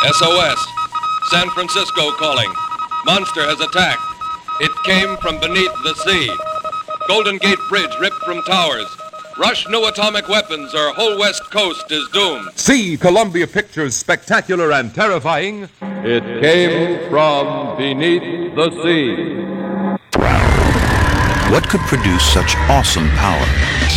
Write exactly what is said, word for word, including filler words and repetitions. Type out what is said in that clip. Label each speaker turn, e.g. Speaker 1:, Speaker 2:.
Speaker 1: S O S. San Francisco calling. Monster has attacked. It came from beneath the sea. Golden Gate Bridge ripped from towers. Rush new atomic weapons or whole West Coast is doomed.
Speaker 2: See Columbia Pictures' spectacular and terrifying It Came from Beneath the Sea.
Speaker 3: What could produce such awesome power?